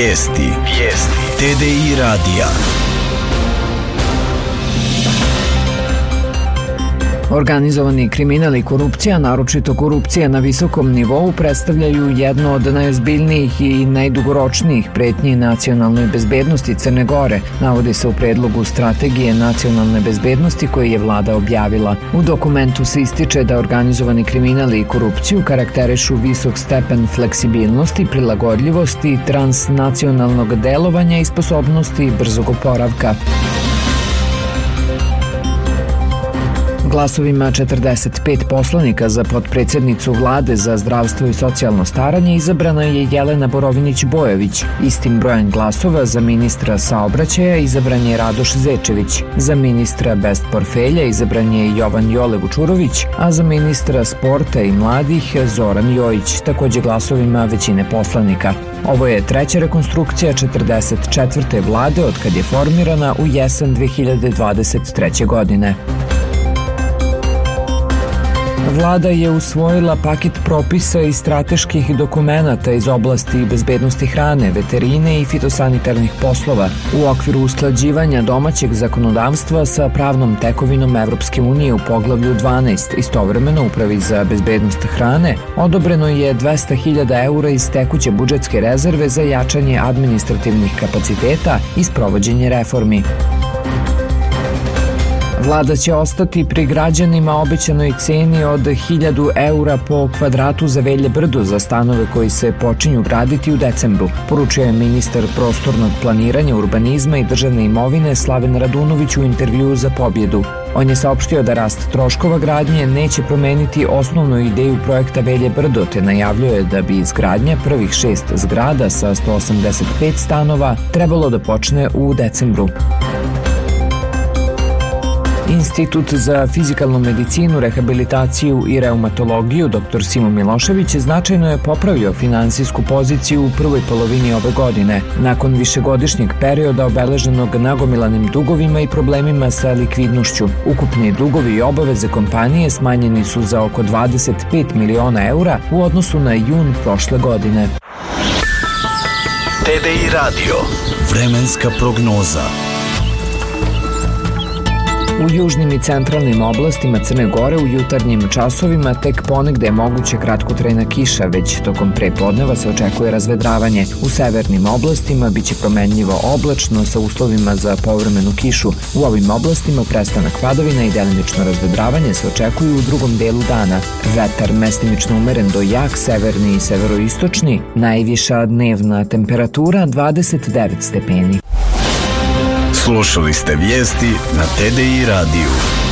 Vijesti. TDI radija. Organizovani kriminal i korupcija, naročito korupcija na visokom nivou, predstavljaju jedno od najozbiljnijih i najdugoročnijih pretnji nacionalnoj bezbednosti Crne Gore, navodi se u predlogu strategije nacionalne bezbednosti koje je vlada objavila. U dokumentu se ističe da organizovani kriminal i korupciju karakterišu visok stepen fleksibilnosti, prilagodljivosti, transnacionalnog delovanja i sposobnosti brzog oporavka. Glasovima 45 poslanika za potpredsjednicu vlade za zdravstvo i socijalno staranje izabrana je Jelena Borovinić-Bojović. Istim brojem glasova za ministra saobraćaja izabran je Radoš Zečević. Za ministra bez portfelja izabran je Jovan Jole Vučurović, a za ministra sporta i mladih Zoran Jojić, također glasovima većine poslanika. Ovo je treća rekonstrukcija 44. vlade od kad je formirana u jesen 2023. godine. Vlada je usvojila paket propisa i strateških dokumenata iz oblasti bezbednosti hrane, veterine i fitosanitarnih poslova u okviru usklađivanja domaćeg zakonodavstva sa pravnom tekovinom Evropske unije u poglavlju 12. Istovremeno Upravi za bezbednost hrane odobreno je 200.000 eura iz tekuće budžetske rezerve za jačanje administrativnih kapaciteta i sprovođenje reformi. Vlada će ostati pri građanima obećanoj ceni od 1.000 eura po kvadratu za Velje Brdo za stanove koji se počinju graditi u decembru, poručio je ministar prostornog planiranja, urbanizma i državne imovine Slaven Radunović u intervjuu za Pobjedu. On je saopštio da rast troškova gradnje neće promeniti osnovnu ideju projekta Velje Brdo, te najavljuje da bi izgradnja prvih 6 zgrada sa 185 stanova trebalo da počne u decembru. Institut za fizikalnu medicinu, rehabilitaciju i reumatologiju dr. Simo Milošević značajno je popravio finansijsku poziciju u prvoj polovini ove godine, nakon višegodišnjeg perioda obeleženog nagomilanim dugovima i problemima sa likvidnošću. Ukupni dugovi i obaveze kompanije smanjeni su za oko 25 miliona eura u odnosu na jun prošle godine. TDI radio. Vremenska prognoza. U južnim i centralnim oblastima Crne Gore u jutarnjim časovima tek ponegde je moguće kratkotrajna kiša, već tokom prepodneva se očekuje razvedravanje. U severnim oblastima biće promenljivo oblačno sa uslovima za povremenu kišu. U ovim oblastima prestanak padavina i delimično razvedravanje se očekuju u drugom delu dana. Vetar mestimično umeren do jak, severni i severoistočni, najviša dnevna temperatura 29 stepeni. Slušali ste vijesti na TDI radiju.